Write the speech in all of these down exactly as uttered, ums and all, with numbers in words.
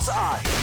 sa ay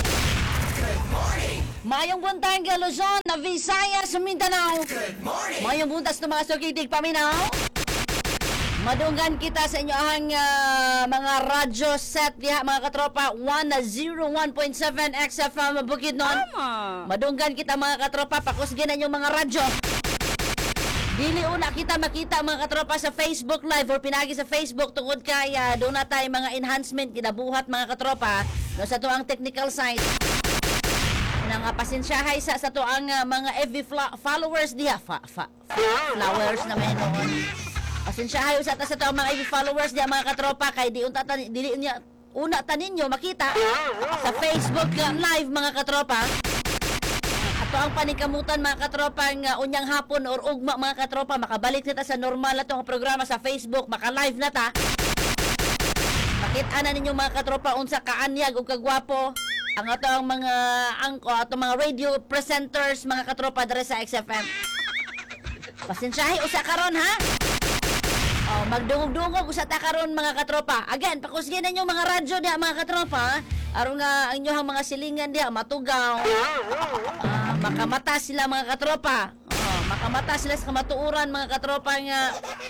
Mayong buntag Luzon, na Visayas, Mindanao. Mayong buntas na mga sukitig paminaw. Madunggan kita sa inyo ang uh, mga radyo set diha mga katropa one oh one point seven X F M Bukidnon. Madunggan kita mga katropa, pakusgin ang mga radyo. Dili una kita makita mga katropa sa Facebook Live or pinagi sa Facebook tungod kay uh, doon na tayo mga enhancement kinabuhat mga katropa no sa tuang technical side. Nang uh, pasensyahay sa sa tuang uh, mga F B fla- followers diha fa, fa, flowers na may noon. Pasensyahay sa sa tuang mga F B followers diha mga katropa kay di unta tan dili niya una tanin nyo makita sa Facebook uh, Live mga katropa. Ato ang panikamutan mga katropa nga unyang hapon or ugma mga katropa makabalik na ta sa normal na itong programa sa Facebook, maka-live na ta. Makita na ninyo mga katropa unsa kaanyag o kagwapo ang ato ang mga angko, ato mga radio presenters mga katropa dere sa X F M. Pasensyahe usa karon ha. Oh, magdungog-dungog usa ta karon mga katropa. Again, pakusgin ninyo mga radyo diha mga katropa. Aron nga ang inyong mga silingan diha matugaw. Uh, makamata sila mga katropa. Oh, makamata sila sa kamatuuran mga katropa nga.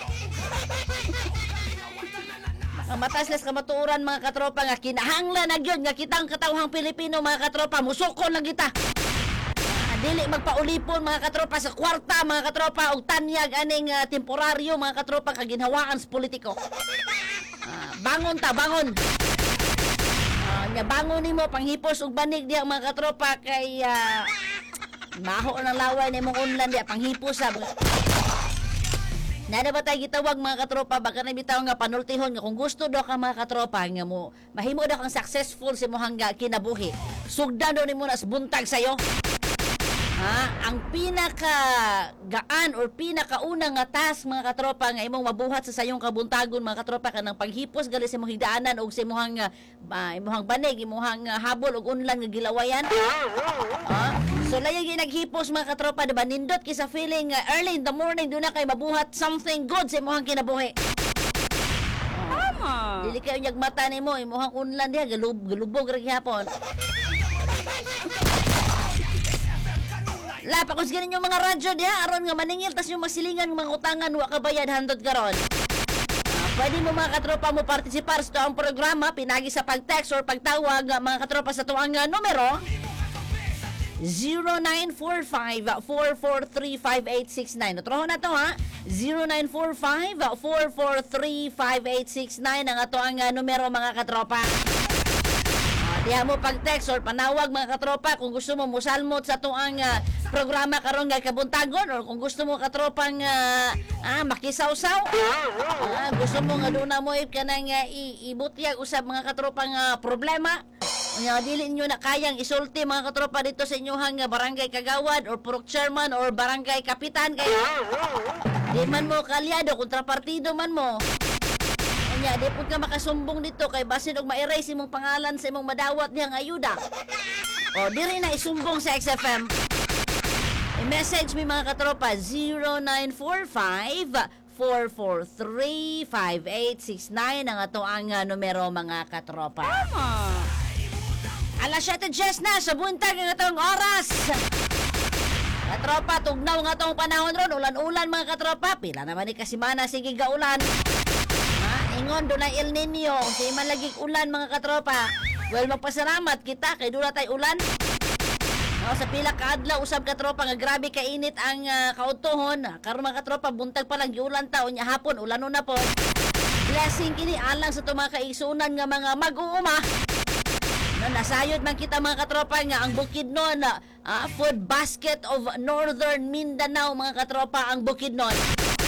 Makamata sila sa kamatuuran mga katropa nga kinahanglan na gyud nga kitang katawhang Pilipino mga katropa musukon lang kita. Uh, dili magpaulipon mga katropa sa kwarta mga katropa og tanyag aning uh, temporaryo mga katropa kag ginhawaan sa politiko. Uh, bangon ta, bangon. Nya bangon nimo panghipos og banig diha mga katropa kay uh, maho ng laway nimong unlan diha panghipos sa nana ba tayo gitawag mga katropa baka na bitaw nga panultihon nga kung gusto daw ka mga katropa nga mo mahimo daw kang successful sa imong hangga kinabuhi sugdan daw nimo na sa buntag sayo. Ha, ang pinaka gaan or pinakaunang nga task mga katropa nga imong mabuhat sa sayong kabuntagon mga katropa kanang paghipos gali sa imong higdaanan og sa imong uh, imong banig imong uh, habol og unlan nga gilawayan. Ha? So layag naghipos mga katropa diba nindot kay sa feeling uh, early in the morning do na kay mabuhat something good sa imong kinabuhi. Tama. Dili kayo nyag mata nimo imong unlan diha galub galubog ra gyapon. La, pakusganin yung mga radyo diha aron nga maningil tas yung masilingan mga utangan wa kabayad handod karon. Uh, pwede mo mga katropa mo partisipar sa tuang programa pinagi sa pag-text or pagtawag mga katropa sa tuang uh, numero zero nine four five, four four three, five eight six nine. Utrohon na to ha. zero nine four five, four four three, five eight six nine ang ato ang uh, numero mga katropa. Diha mo pag-text or panawag mga katropa kung gusto mo musalmot sa tuang uh, programa karon nga kabuntagon or kung gusto mo katropang uh, ah, makisawsaw. Ah, gusto mo nga doon na mo if ka nang uh, ibutyag usab mga katropang uh, problema. Nga dili niyo na kayang isulti mga katropa dito sa inyong uh, barangay kagawad or purok chairman or barangay kapitan kay di man mo kalyado kontrapartido man mo. Nya di pud ka makasumbong dito kay basin og ma-erase imong pangalan sa imong madawat niyang ayuda. O diri na isumbong sa X F M. I-message mi mga katropa zero nine four five, four four three, five eight six nine ang ato ang uh, numero mga katropa. Tama. Alas siyete na sa buntag ng atong oras. Katropa, tugnaw nga tong panahon ron, ulan-ulan mga katropa. Pila naman ni kasimana sige gaulan. Ingon doon na El Nino, si malagig ulan mga katropa. Well, magpasalamat kita kay doon na tayo ulan. No, sa pila kaadlaw usab katropa nga grabe kainit ang uh, kautuhon. Karon mga katropa buntag pa lang giulan ta unya hapon ulanon na po. Blessing kini alang sa tuwa ka isunan nga mga mag-uuma. No, nasayod man kita mga katropa nga ang Bukidnon, uh, food basket of Northern Mindanao mga katropa ang Bukidnon.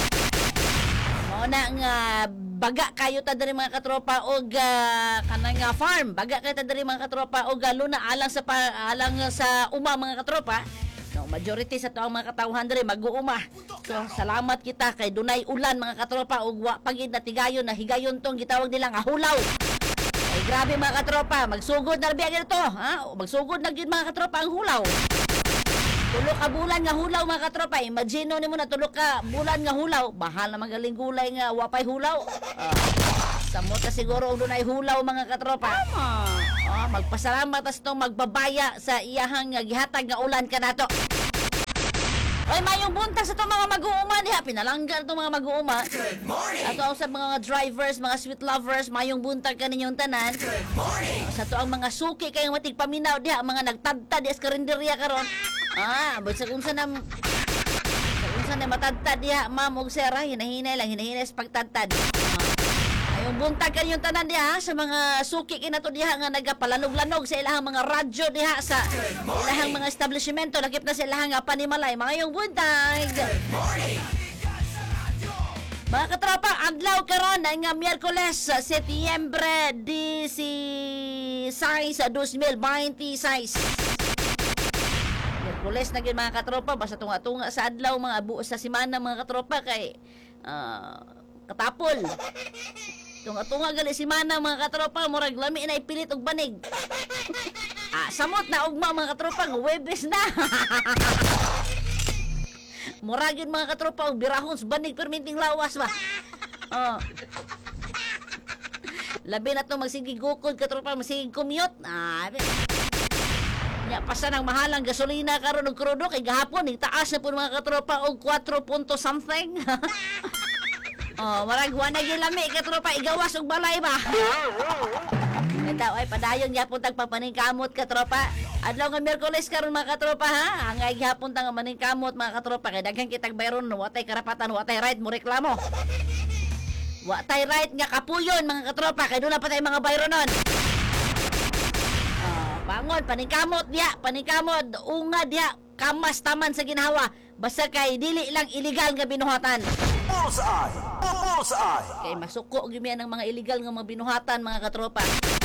Mao na nga baga kayo ta diri mga katropa og uh, kanang uh, farm baga kayo ta diri mga katropa og uh, luna alang sa pa, alang sa uma mga katropa no majority sa tuang mga katawhan diri mag-uuma so salamat kita kay dunay ulan mga katropa og wa pagid na tigayon na higayon tong gitawag nila nga hulaw ay grabe mga katropa magsugod na biya to ha magsugod na gyud mga katropa ang hulaw. Tulo ka bulan nga hulaw mga katropa. Imagine nimo na tulo ka bulan nga hulaw. Bahal na magaling gulay nga wapay hulaw. Uh, Samot ka siguro og dunay hulaw mga katropa. Tama. Oh, magpasalamat as tong magbabaya sa iyahang nga gihatag nga ulan kanato. Oy, mayong buntag sa itong mga mag-uuma niya. Pinalanggan itong mga mag-uuma. Good morning! Ato sa mga drivers, mga sweet lovers, mayong buntag ka ninyong tanan. Good morning! Sa to ang mga suki kayong matig paminaw diha, mga nagtadtad diha sa karinderya karon. Ah, but sa kung saan na sa kung saan na matadtad diha, ma'am og sir, ah, hinahinay lang, hinahinay sa pagtadtad. Ah, ayong buntag ka ninyong tanan diha sa mga suki kinato diha nga nagapalanog-lanog sa ilahang mga radyo diha sa ilahang mga establishmento, lakip na sa ilahang nga panimalay. Mga yung buntag. Good morning! Mga katropa, adlaw karon ay nga Miyerkules, sa Setyembre dieciséis, dos mil veintiséis. Miyerkules na gyud mga katropa, basta tunga-tunga sa adlaw mga buo sa semana mga katropa kay ah, katapol. Tunga-tunga gali semana mga katropa, murag lami na ipilit og banig. Ah, samot na ugma mga katropa, Huwebes na. Muragin mga katropa, birahon sa banig perminting lawas ba. Oh. Labi na to magsigig gukod katropa, magsigig commute. Ah, nya pasa ng mahalang gasolina karon og krudo kay gahapon itaas na po mga katropa og four punto something. Oh, marag wa na gyud lami katropa, igawas og balay ba. Ito ay padayon gyapon tag papaningkamot katropa. Adlaw nga Miyerkules karon mga katropa ha. Ang ay gyapon tang maningkamot mga katropa kay daghan kitag bayron wa tay karapatan, wa tay right mo reklamo. Wa tay right nga kapuyon mga katropa kay doon na pa tay mga bayronon. Ah, pangon paningkamot diha, paningkamot unga diha, kamas taman sa ginhawa. Basta kay dili lang illegal nga binuhatan. Bullseye! Bullseye! Kay masuko gyud mi ang mga illegal nga mga binuhatan mga katropa.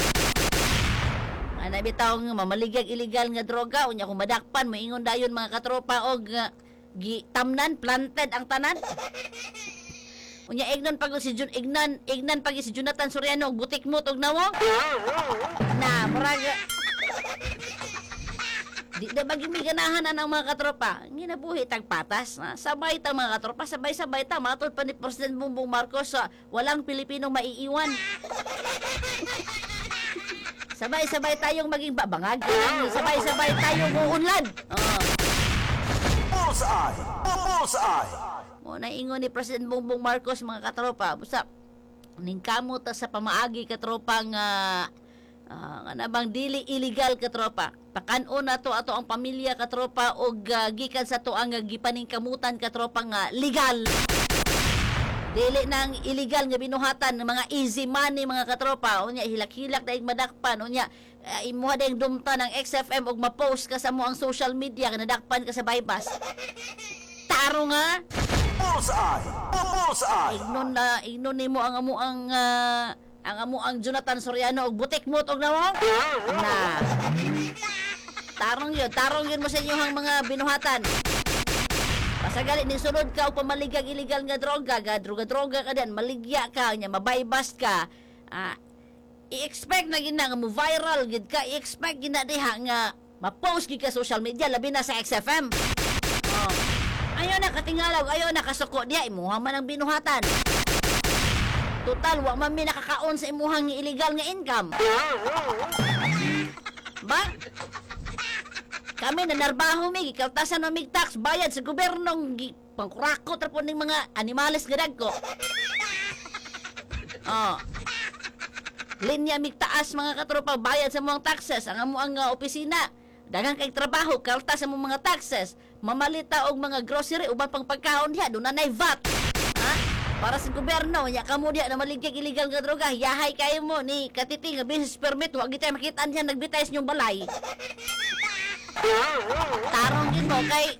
Ana bitaw nga mamaligag illegal nga droga unya kung madakpan moingon dayon mga katropa og uh, gitamnan planted ang tanan. Unya ignon pag si Jun ignan ignan pag si Jonathan Soriano og butik mo og nawong. Na murag di na bagimi ganahan ang mga katropa. Ginabuhi tag patas na sabay ta mga katropa, sabay-sabay ta matod pa ni President Bongbong Marcos sa walang Pilipinong maiiwan. Sabay-sabay tayong maging babangag. Sabay-sabay tayong uunlad. Oh. Bullseye! Bullseye! Mo na ingon ni President Bongbong Marcos mga katropa. Busa ningkamot ta sa pamaagi katropa nga uh, nga nabang dili illegal katropa. Pakan-o na to ato ang pamilya katropa og uh, gikan sa to ang uh, gipaningkamutan katropa nga legal. Dili nang illegal nga binuhatan ng mga easy money mga katropa. Unya hilak-hilak daig madakpan. Unya uh, imuha daig dumta ng X F M og ma-post ka sa mo ang social media nga nadakpan ka sa bypass. Taro nga. Bullseye! Bullseye! Ignon na ignon nimo ang amo ang uh, ang amo ang Jonathan Soriano og butik mo og nawong. Na. Tarong yun, tarong yun mo sa inyohang mga binuhatan. Pasagalit ni sunod ka o pamaligag illegal nga droga, ga droga-droga ka din, maligya ka, nya mabaybas ka. Ah, i-expect na gina nga mo viral gid ka, i-expect gina diha nga ma-post gid ka social media labi na sa X F M. Oh. Ayaw na katingalaw, ayaw na kasuko diya imuha man ang binuhatan. Total wa man mi nakakaon sa imuhang illegal nga income. Ba? Kami na narbaho mi, gikaltasan ng mig tax, bayad sa gobernong pangkurakot ra po ning mga animales gadag ko. Oh. Linya mig taas mga katropa, bayad sa mga taxes, ang amo ang uh, opisina. Daghang kay trabaho, kaltas sa mga taxes, mamalita og mga grocery uban pang pagkaon diha, do na nay V A T. Ha? Para sa gobyerno, nya kamo diha na maligkig illegal nga droga, yahay kayo mo ni katiting nga business permit, wa gitay makita diha nagbitay sa inyong balay. Tarong yun mo kay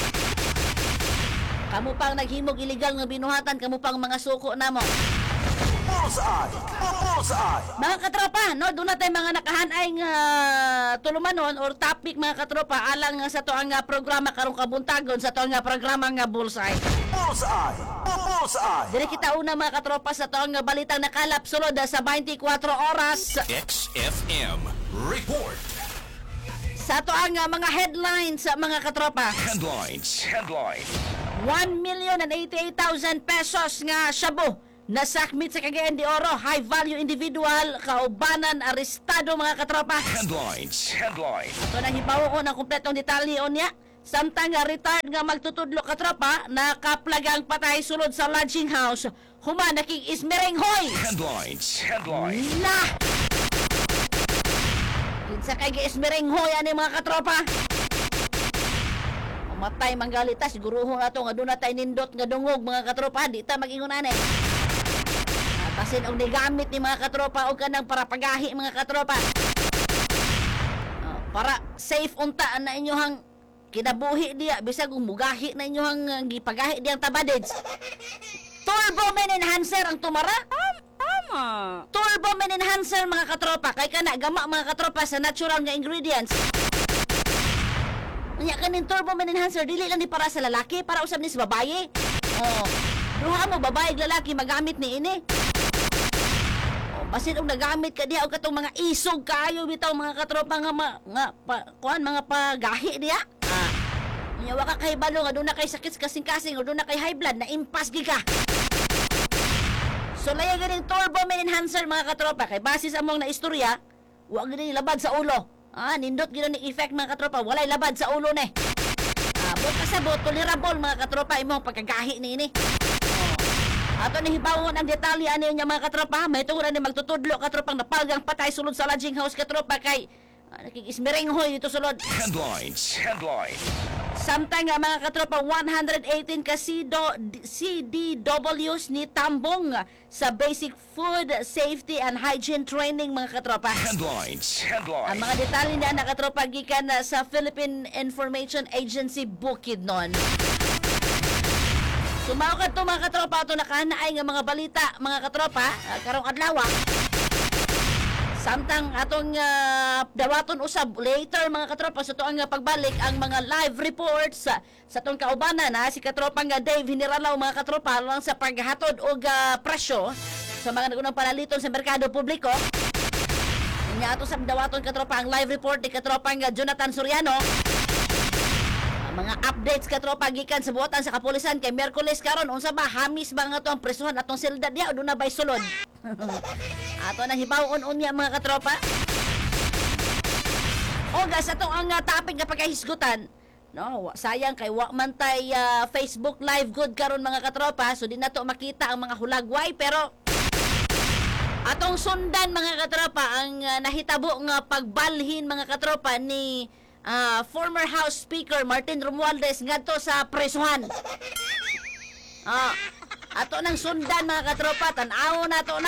kamu pang naghimog illegal nga binuhatan, kamu pang mga suko na mo. Bullseye! Bullseye! Mga katropa, no, doon natin mga nakahanay nga tulumanon or topic mga katropa alang nga sa to ang nga programa karong kabuntagon sa to ang nga programa nga Bullseye. Bullseye! Bullseye! Dili kita una mga katropa sa to ang nga balitang nakalap sulod sa twenty-four oras. X F M Report. Sa to ang nga mga headlines sa mga katropa. Headlines. Headlines. one million eighty-eight thousand pesos nga shabu nasakmit sa Cagayan de Oro, high value individual, kaubanan, arestado mga katropa. Headlines. Headlines. Ito nang hibawo ko ng kumpletong detalye o niya. Samtang nga retired nga magtutudlo katropa, nakaplagang patay sulod sa lodging house, human naking ismereng hoy! Headlines. Headlines. Na! Kinsa kay giismereng hoy ani mga katropa? Matay manggalita siguruhon ato nga doon na tayo nindot nga dungog mga katropa, di ta mag-ingon ani. Basin og nigamit ni mga katropa og kanang para pagahi mga katropa. Uh, para safe unta na inyohang kinabuhi diya bisag kung mugahi na inyohang uh, gipagahi diyang tabadeds. Turbo Men Enhancer ang tumara. Tama. Turbo Men Enhancer mga katropa kay kana gama mga katropa sa natural nga ingredients. Nya kanin Turbo Men Enhancer dili lang ni para sa lalaki, para usab ni sa babaye. Oh, duha mo babae ug lalaki magamit ni ini. Basin og nagamit ka diha og katong mga isog kaayo bitaw mga katropa nga ma, nga pa, kuan mga pagahi diha. Ah. Nya wa ka kay balo nga doon na kay sakit kasing-kasing o doon na kay high blood na impas gi ka. So laya ganing Turbo Men Enhancer mga katropa kay base sa among na istorya, wa gani labad sa ulo. Ah, nindot gid ni effect mga katropa, walay labad sa ulo ni. Ah, buot kasabot tolerable mga katropa imong pagkagahi ni ini. Ato ni hibawon ang detalye ani niya mga katropa. May tungod ni magtutudlo katropang napalgang patay sulod sa lodging house katropa kay uh, nakikismereng hoy dito sulod. Headlines. Headlines. Samtang nga mga katropa one hundred eighteen ka C D Ws ni tambong sa basic food safety and hygiene training mga katropa. Headlines. Headlines. Ang mga detalye niya na katropa gikan uh, sa Philippine Information Agency Bukidnon. Sumaw ka to mga katropa, ito nakanaay nga mga balita mga katropa, uh, karong adlaw. Samtang atong uh, dawaton usab later mga katropa sa tuang uh, pagbalik ang mga live reports uh, sa tong kaubanan na si katropa nga Dave Hiniralaw mga katropa lang sa paghatod og uh, presyo sa mga nagunang panaliton sa merkado publiko. Nya ato sa dawaton katropa ang live report ni katropa nga Jonathan Soriano. Mga updates katropa gikan sa buotan sa kapulisan kay Miyerkules karon unsa ba hamis ba nga to ang presuhan atong selda diha o do na bay sulod. Ato nang hibawon unya mga katropa. Ogas ato ang uh, topic nga pagkahisgutan. No, sayang kay wa man tay uh, Facebook live good karon mga katropa so di nato makita ang mga hulagway pero atong sundan mga katropa ang uh, nahitabo nga pagbalhin mga katropa ni Uh, former House Speaker Martin Romualdez ngadto sa presuhan. Ah, ato nang sundan mga katropa, tan-aw na to na.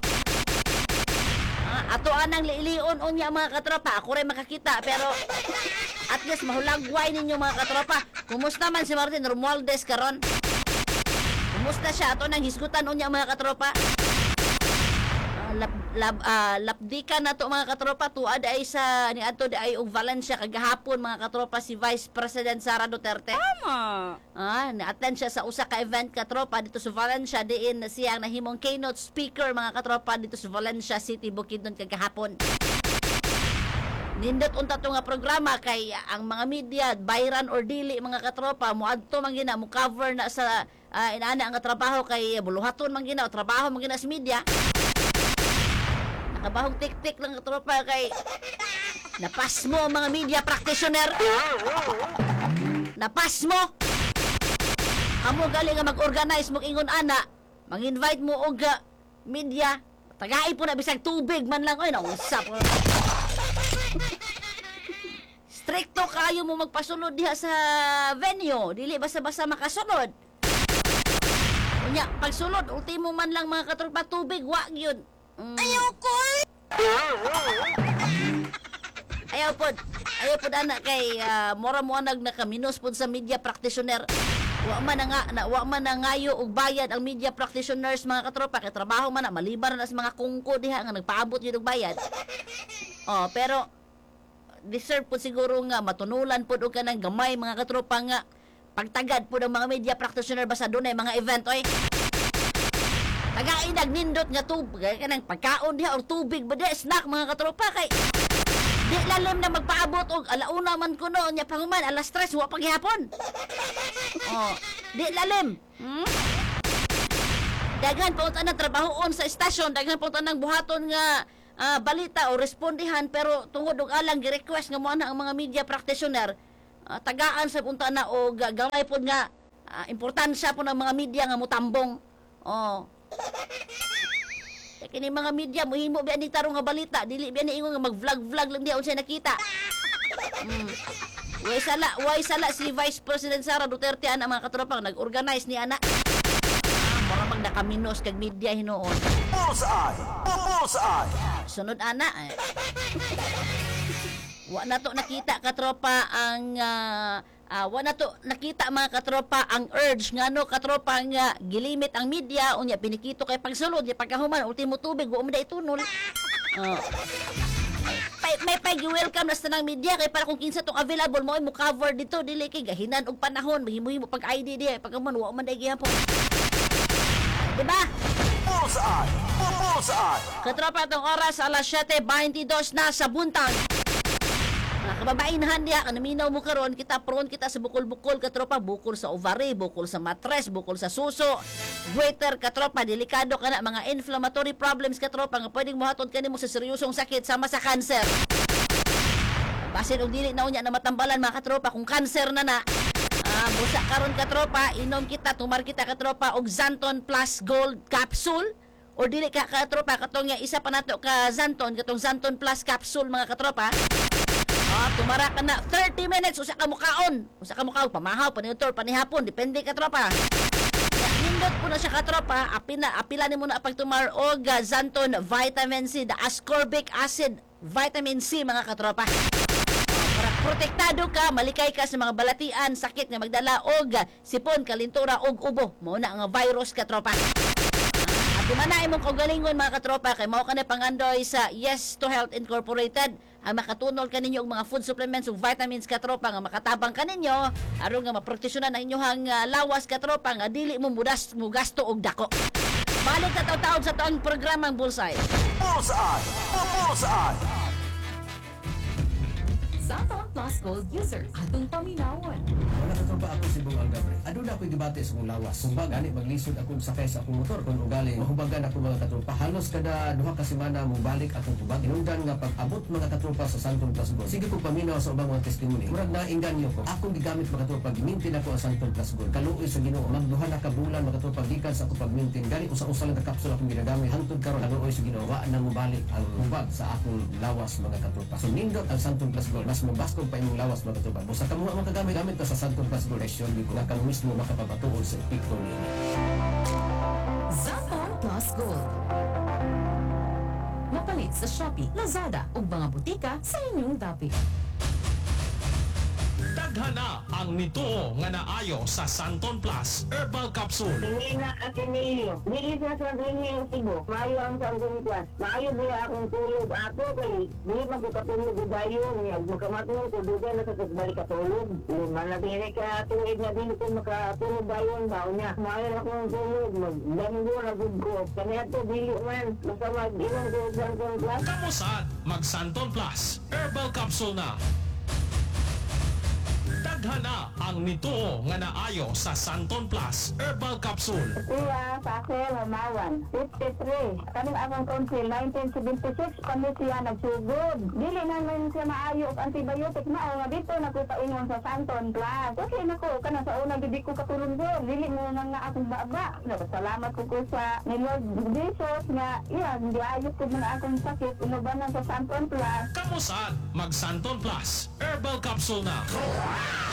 Ah, ato anang liilion unya mga katropa, ako rin makakita pero at least mahulagway ninyo mga katropa. Kumusta man si Martin Romualdez karon? Kumusta siya? Ato nang hisgutan unya mga katropa. Lab, lab, uh, lapdikan na to mga katropa tuad ay sa ni adto di ay og Valencia kagahapon mga katropa si Vice President Sara Duterte. Tama. Ah, na-attend siya sa usa ka event katropa dito sa Valencia diin siya ang nahimong keynote speaker mga katropa dito sa Valencia City Bukidnon kagahapon. Nindot unta to nga programa kay ang mga media bayran or dili mga katropa moadto man gina mo cover na sa uh, inaana ang trabaho kay buluhaton man gina o trabaho man gina sa media. Nakabahog tik-tik lang katropa kay napas mo mga media practitioner. Napas mo. Amo gali nga mag-organize mo ingon ana, mang-invite mo og uh, media. Tagay po na bisag tubig man lang oy nausap. Stricto kayo mo magpasunod diha sa venue, dili basta-basta makasunod. Unya, pagsulod ultimo man lang mga katropa tubig wa gyud. Mm. Ayoko! Ayaw po. Ayaw po na kay uh, mora mo nag nakaminos po sa media practitioner. Wa man na nga, na, wa man na ngayo og bayad ang media practitioners mga katropa kay trabaho man na malibar na sa mga kungko diha nga nagpaabot yun og bayad. Oh, pero deserve po siguro nga matunulan po og kanang gamay mga katropa nga pagtagad po ng mga media practitioner basta doon ay mga event oy. Tagainag nindot nga tubig kanang pagkaon diha or tubig ba di snack mga katropa kay di lalim na magpaabot og alauna man kuno nya panguman alas tres wa paghapon. Oh, di lalim. Hmm? Daghan pa unta ng trabahoon sa estasyon, daghan pa unta ng buhaton nga ah, balita o respondihan, pero tungod og alang gi-request nga mo na ang mga media practitioner, ah, tagaan sa punta na o ga- gamay pod nga ah, importansya po ng mga media nga mutambong. Oh. Kini mga media muhimo biya ni tarong nga balita, dili biya ni ingon nga mag-vlog-vlog lang diya unsay nakita. Mm. Way sala, way sala si Vice President Sara Duterte ana mga katropang nag-organize ni ana. Ah, mura mag nakaminos kag media hinuon. Bullseye! Bullseye! Sunod ana eh. Wa na to nakita katropa ang ah, ah, wa na to nakita mga katropa ang urge ngano katropa nga gilimit ang media unya pinikito kay pagsulod di pagkahuman ultimo tubig wa mo da itunol. Oh. May may pag welcome na sa tanang media kay para kung kinsa tong available mo ay mo cover dito dili kay gahinan og panahon mahimo-himo pag I D di pagkahuman wa man day gihapon. Diba? Bullseye! Bullseye! Katropa itong oras, alas siyete twenty-two na sa buntag. Mga kababainhan diya, kanaminaw mo karon kita prone kita sa bukol-bukol, katropa, bukol sa ovary, bukol sa matres, bukol sa suso, goiter, katropa, delikado ka na, mga inflammatory problems, katropa, nga pwedeng muhatod ka nimo sa seryosong sakit, sama sa cancer. Basin og dili na unya na matambalan, mga katropa, kung cancer na na, Ah, busa karon katropa, inom kita, tumar kita katropa og Zanton Plus Gold Capsule or dili ka katropa katong nga isa pa nato ka Zanton, katong Zanton Plus Capsule mga katropa. Ah, tumara ka na thirty minutes usa ka mukaon. Usa ka mukaon pamahaw paniutor panihapon depende katropa. Nindot po na siya katropa, apina apila nimo na pagtumar og ah, Zanton Vitamin C, the ascorbic acid vitamin C mga katropa. Para protektado ka, malikay ka sa mga balatian, sakit nga magdala og sipon, kalintura og ubo. Mao na nga virus katropa. At di man na imong kaugalingon mga katropa kay mao ka na pangandoy sa Yes to Health Incorporated. Ang makatunol kaninyo og mga food supplements ug vitamins katropa nga makatabang kaninyo aron nga maproteksyonan ang inyong uh, lawas katropa nga dili mo mudas mo gasto og dako. Balik na taw-taon sa taong programang Bullseye. Bullseye! Bullseye! Zanton Plus Gold user atong paminawon. Wala ka pa ako si Bong Algabre. Ado na ako'y gibate sa kong lawas. Kung ba gani maglisod akong sakay sa akong motor kung ugali mahubagan ako mga katropa. Halos kada duha ka semana mo balik akong tubag. Inungdan nga pag-abot mga katropa sa Zanton Plus Gold. Sige ko paminaw sa ubang mga testimony. Murag na inganyo ko. Akong gigamit mga katropa gimintin ako ang Zanton Plus Gold. Kaluoy sa Ginoo. Magduha na ka bulan mga katropa gikan sa akong pagmintin. Gani usa-usa lang ka kapsul akong ginagamit. Hangtod karon kaluoy sa Ginoo. Wa na mo balik ang hubag sa akong lawas mga katropa. So nindot ang Zanton Plus Gold. Mas mabaskog pa imong lawas mga katropa. Busa ka mo ang kagamit gamit ka sa Zanton Plus Gold. Action di ko na ka mismo makapapatuol sa epekto niya. Zanton Plus Gold. Mapalit sa Shopee, Lazada ug mga butika sa inyong dapit. Daghana ang nituo nga naayo sa Zanton Plus Herbal Capsule. Hindi na Ateneo. Dili sa sa Greenhill Cebu. Maayo ang Zanton Plus. Maayo biya akong tulog. Ako kay dili magkatulog udayo niya. Magkamatulog ko duga na sa balik katulog. Manabili ka tuwid na dili ko makatulog dayon daw niya. Maayo akong tulog. Magdanggo na gud ko. Kani ato dili man. Basta mag-inom ko Zanton Plus. Kamusad mag Zanton Plus Herbal Capsule na. Daghana ang nituo nga naayo sa Zanton Plus Herbal Capsule. Kuya, sa akin, Lamawan, fifty-three. Kanang akong council, nineteen seventy-six, kami siya nagsugod. Dili naman siya maayo og antibiotic na, nga dito nakupaingon sa Zanton Plus. Okay na ko, kana sa una, hindi ko katulong ko. Dili mo nga nga akong baba. Salamat ko ko sa ni Lord Jesus nga, iya, hindi ayos ko na akong sakit. Inubanan sa Zanton Plus. Kamusad mag Zanton Plus Herbal Capsule na.